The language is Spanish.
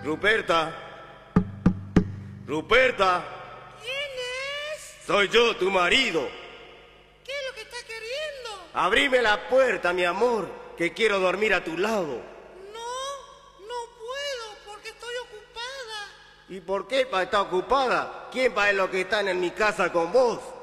Ruperta. Ruperta. ¿Quién es? Soy yo, tu marido. ¿Qué es lo que está queriendo? Abrime la puerta, mi amor, que quiero dormir a tu lado. No puedo porque estoy ocupada. ¿Y por qué estar ocupada? ¿Quién va a lo que están en mi casa con vos?